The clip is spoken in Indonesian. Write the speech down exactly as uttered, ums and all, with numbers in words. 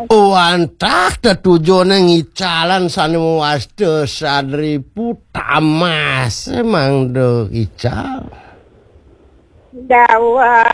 Wantah tetujone ngicalan sanu wasde sadribu tamas emang do ical. Dawa